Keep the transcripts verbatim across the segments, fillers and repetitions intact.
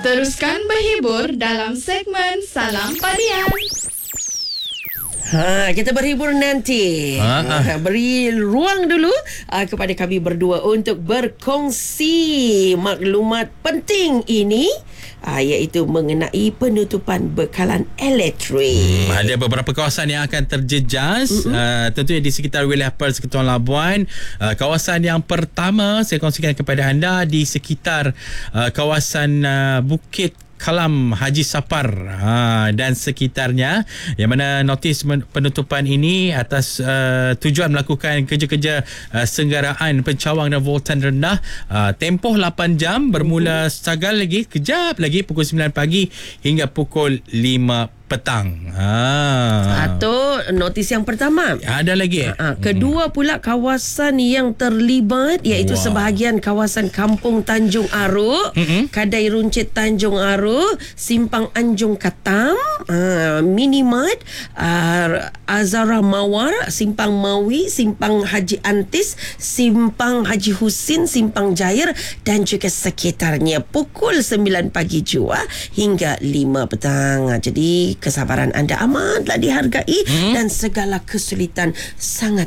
Teruskan berhibur dalam segmen Salam Padian. Ha, kita berhibur nanti. Ha, ha. Beri ruang dulu uh, kepada kami berdua untuk berkongsi maklumat penting ini, uh, iaitu mengenai penutupan bekalan elektrik. Hmm, ada beberapa kawasan yang akan terjejas, uh, tentunya di sekitar wilayah Persekutuan Labuan. Uh, kawasan yang pertama saya kongsikan kepada anda di sekitar uh, kawasan uh, Bukit Kalam Haji Sapar ha, dan sekitarnya, yang mana notis penutupan ini atas uh, tujuan melakukan kerja-kerja uh, senggaraan pencawang dan voltan rendah, uh, tempoh lapan jam bermula stagal lagi kejap lagi pukul sembilan pagi hingga pukul lima petang. Ha. Atau notis yang pertama. Ada lagi. Ha, kedua pula kawasan yang terlibat, iaitu wow. sebahagian kawasan Kampung Tanjung Aruk, mm-hmm. Kadai Runcit Tanjung Aruk, Simpang Anjung Katam, uh, Minimart, uh, Azara Mawar, Simpang Mawi, Simpang Haji Antis, Simpang Haji Husin, Simpang Jair dan juga sekitarnya pukul sembilan pagi jua hingga lima petang. Jadi kesabaran anda amatlah dihargai, hmm? dan segala kesulitan sangat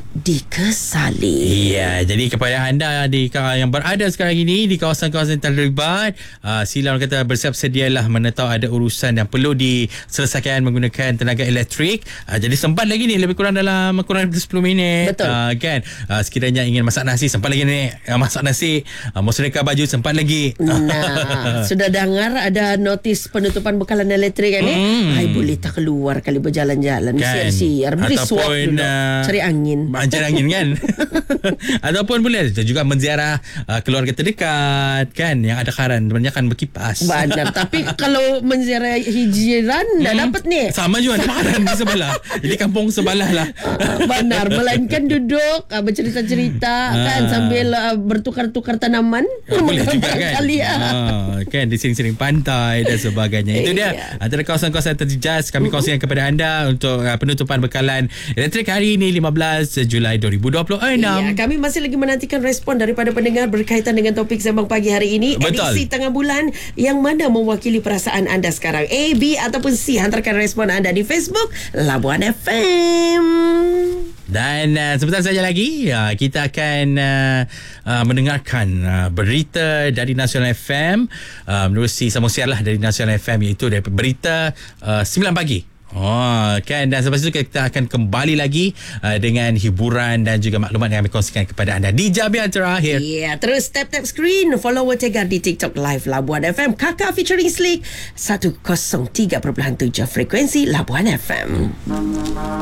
dikesali. Ya, jadi kepada anda di yang berada sekarang ini di kawasan-kawasan terlibat, uh, sila orang kata bersiap sedialah, mana tahu ada urusan yang perlu diselesaikan menggunakan tenaga elektrik. Uh, jadi sempat lagi ni, lebih kurang dalam kurang sepuluh minit. Betul. Uh, kan? Uh, sekiranya ingin masak nasi, sempat lagi ni. Uh, masak nasi, uh, mau sedekah baju, sempat lagi. Nah, sudah dengar ada notis penutupan bekalan elektrik kan ni? Hmm. Hai, boleh tak keluar kali berjalan-jalan, kan? siar-siar, beri suap dulu, uh, cari angin. Cari angin kan. Ataupun boleh juga menziarah uh, keluarga terdekat kan, yang ada karan, kebanyakan berkipas. Benar. Tapi kalau menziarah hijiran hmm. dah dapat ni, sama juga ada karan di sebelah. Jadi kampung sebelah lah. uh, Benar. Melainkan duduk uh, bercerita-cerita uh. kan, sambil uh, bertukar-tukar tanaman. uh, Boleh juga kan. Kali, uh. uh, Kan di sering-sering pantai dan sebagainya. Itu dia antara kawasan-kawasan terjejas kami uh-huh. kongsikan kepada anda untuk uh, penutupan bekalan elektrik hari ini lima belas Julai dua ribu dua puluh enam. Ya, kami masih lagi menantikan respon daripada pendengar berkaitan dengan topik Sembang Pagi hari ini. Betul. Edisi tengah bulan, yang mana mewakili perasaan anda sekarang? A, B ataupun C? Hantarkan respon anda di Facebook Labuan F M. Dan uh, sebentar saja lagi uh, kita akan uh, uh, mendengarkan uh, berita dari Nasional F M, uh, menerusi sambung siar lah dari Nasional F M, iaitu dari berita uh, sembilan pagi. Oh, kan, dan selepas itu kita akan kembali lagi uh, dengan hiburan dan juga maklumat yang kami kongsikan kepada anda di jam yang terakhir. Ya, yeah, terus tap-tap screen, follow Tegar di TikTok Live Labuan F M, Kakak featuring Slick seratus tiga perpuluhan tujuh frekuensi Labuan F M.